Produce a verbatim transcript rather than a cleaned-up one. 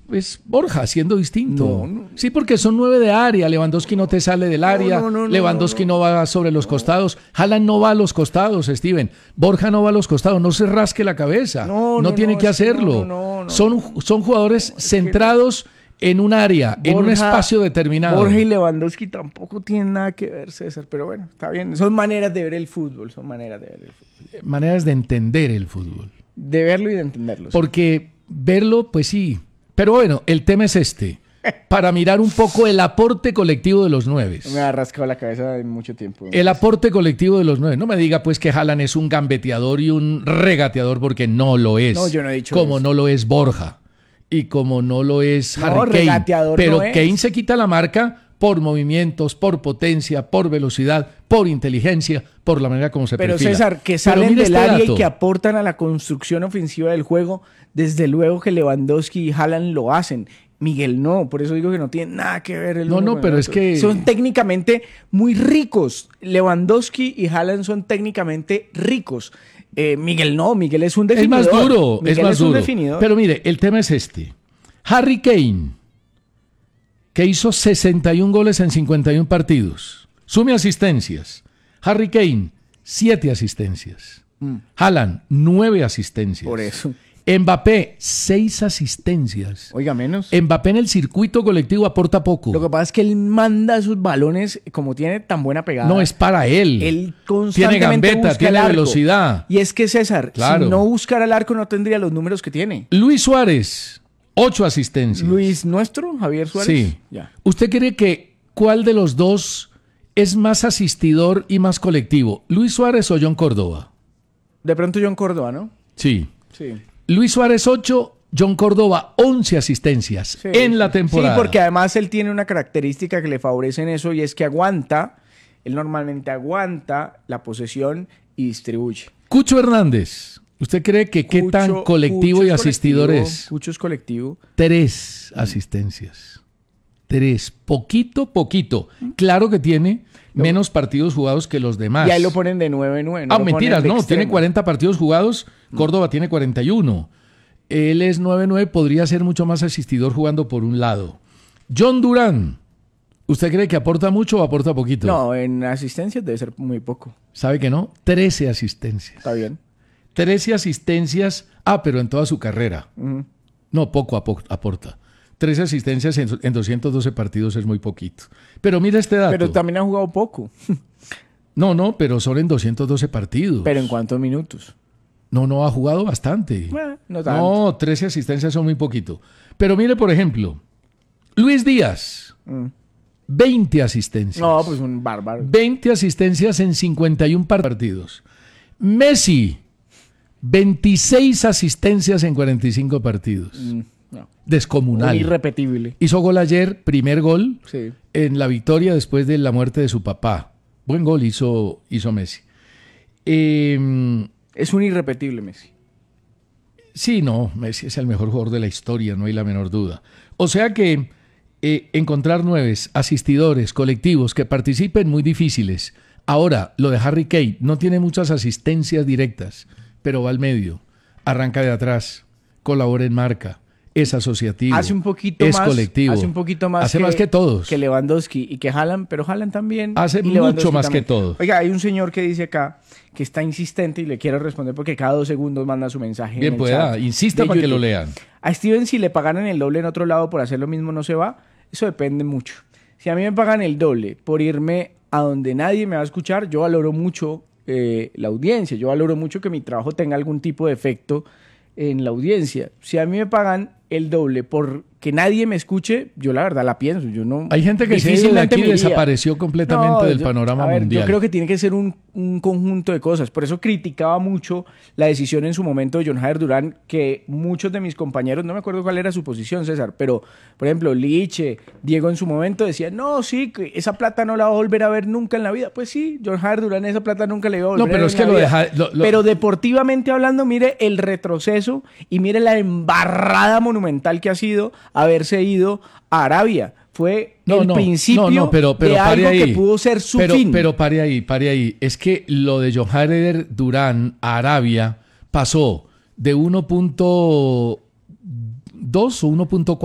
es Borja siendo distinto. No, no. Sí, porque son nueve de área. Lewandowski no te sale del área. No, no, no, Lewandowski no, no, no. no va sobre los costados. Haaland no va a los costados, Steven. Borja no va a los costados. No se rasque la cabeza. No, no, no tiene no, que hacerlo. No, no, no, son, son jugadores no, centrados que... en un área, Borja, en un espacio determinado. Borja y Lewandowski tampoco tienen nada que ver, César. Pero bueno, está bien. Son maneras de ver el fútbol. Son maneras de ver el fútbol. Maneras de entender el fútbol. De verlo y de entenderlo. Porque verlo, pues sí. Pero bueno, el tema es este. Para mirar un poco el aporte colectivo de los nueve. Me ha rascado la cabeza en mucho tiempo. El aporte colectivo de los nueve. No me diga pues que Haaland es un gambeteador y un regateador, porque no lo es. No, yo no he dicho Como eso. no lo es Borja. Y como no lo es Harry no, Kane. Regateador Pero no es. Kane se quita la marca por movimientos, por potencia, por velocidad, por inteligencia, por la manera como se Pero perfila. César, que salen Pero del este área dato. y que aportan a la construcción ofensiva del juego, desde luego que Lewandowski y Haaland lo hacen. Miguel no, por eso digo que no tiene nada que ver el No, uno no, con pero el es otro. que... Son técnicamente muy ricos. Lewandowski y Haaland son técnicamente ricos. Eh, Miguel no, Miguel es un Es definidor. más duro, Miguel es más es un duro. definidor. Pero mire, el tema es este. Harry Kane, que hizo sesenta y un goles en cincuenta y un partidos. Sume asistencias. Harry Kane, siete asistencias. Mm. Haaland, nueve asistencias. Por eso. Mbappé, seis asistencias. Oiga, menos. Mbappé en el circuito colectivo aporta poco. Lo que pasa es que él manda esos balones, como tiene tan buena pegada. No es para él. Él Tiene constantemente gambeta, busca tiene el arco. velocidad. Y es que César, Claro. si no buscara el arco no tendría los números que tiene. Luis Suárez, ocho asistencias. Luis nuestro, Javier Suárez. Sí. Ya. ¿Usted cree que cuál de los dos es más asistidor y más colectivo? ¿Luis Suárez o John Córdoba? De pronto John Córdoba, ¿no? Sí. Sí. Luis Suárez ocho, John Córdoba once asistencias Sí, en la sí. temporada. Sí, porque además él tiene una característica que le favorece en eso y es que aguanta, él normalmente aguanta la posesión y distribuye. Cucho Hernández, ¿usted cree que qué Cucho- tan colectivo Cucho y es asistidor colectivo, es? Cucho es colectivo. Tres asistencias. Tres. Poquito, poquito. Claro que tiene menos partidos jugados que los demás. Y ahí lo ponen de nueve nueve. Ah, mentiras, no. Tiene cuarenta partidos jugados. Córdoba tiene cuarenta y uno. Él es nueve nueve, podría ser mucho más asistidor jugando por un lado. John Durán, ¿usted cree que aporta mucho o aporta poquito? No, en asistencias debe ser muy poco. ¿Sabe que no? trece asistencias. Está bien. trece asistencias. Ah, pero en toda su carrera. Ujú. No, poco apo- aporta. trece asistencias en, en doscientos doce partidos es muy poquito. Pero mira este dato. Pero también ha jugado poco. No, no, pero son en doscientos doce partidos. Pero ¿en cuántos minutos? No, no, ha jugado bastante. Bueno, no tanto. No, trece asistencias son muy poquito. Pero mire, por ejemplo, Luis Díaz, Mm. veinte asistencias. No, pues un bárbaro. veinte asistencias en cincuenta y un partidos. Messi, veintiséis asistencias en cuarenta y cinco partidos. Mm, no. Descomunal. Irrepetible. Hizo gol ayer, primer gol Sí. en la victoria después de la muerte de su papá. Buen gol hizo, hizo Messi. Eh, Es un irrepetible Messi. Sí, no, Messi es el mejor jugador de la historia, no hay la menor duda. O sea que eh, encontrar nueves, asistidores, colectivos que participen, muy difíciles. Ahora, lo de Harry Kane no tiene muchas asistencias directas, pero va al medio, arranca de atrás, colabora en marca, es asociativo, Hace un poquito es más. colectivo. Hace un poquito más. Hace más que todos. Que Lewandowski y que Haaland, pero Haaland también. Hace y mucho Lewandowski más también. que todos. Oiga, hay un señor que dice acá que está insistente y le quiero responder porque cada dos segundos manda su mensaje. en Bien el pueda, chat insista de para que YouTube. lo lean. A Steven, si le pagaran el doble en otro lado por hacer lo mismo, no se va. Eso depende mucho. Si a mí me pagan el doble por irme a donde nadie me va a escuchar, yo valoro mucho eh, la audiencia. Yo valoro mucho que mi trabajo tenga algún tipo de efecto en la audiencia. Si a mí me pagan el doble por que nadie me escuche, yo la verdad la pienso. Yo no, Hay gente que se ha ido de difícilmente aquí me iría. desapareció completamente No, del yo- panorama a ver, mundial. Yo creo que tiene que ser un, un conjunto de cosas. Por eso criticaba mucho la decisión en su momento de John Jader Durán, que muchos de mis compañeros, no me acuerdo cuál era su posición, César, pero por ejemplo, Liche, Diego en su momento decían, no, sí, que esa plata no la va a volver a ver nunca en la vida. Pues sí, John Jader Durán esa plata nunca le iba a volver No, pero a ver es en que la lo vida. deja- lo- lo- Pero deportivamente hablando, mire el retroceso y mire la embarrada monumental que ha sido haberse ido a Arabia. Fue No, el no, principio no, no, pero, pero de pare algo ahí. que pudo ser su pero, fin. Pero pare ahí, pare ahí. Es que lo de John Jader Durán a Arabia pasó de uno punto dos o uno punto cuatro